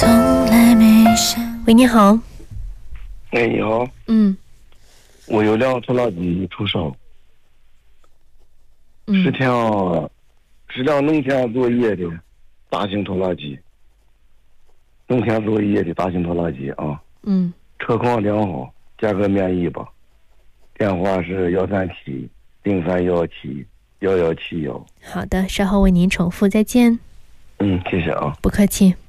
喂，你好。 哎，你好。我有辆拖拉机出烧，是辆农田作业的大型拖拉机，啊。车况良好，价格便宜吧。电话是137-0317-1171。 好的，稍后为您重复，再见。 谢谢啊。 不客气。